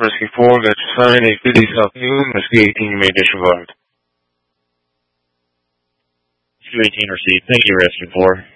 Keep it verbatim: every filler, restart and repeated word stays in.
Rescue four, got your sign, eight fifty South Newland, Rescue eighteen, you may disregard. Rescue eighteen received. Thank you, Rescue four.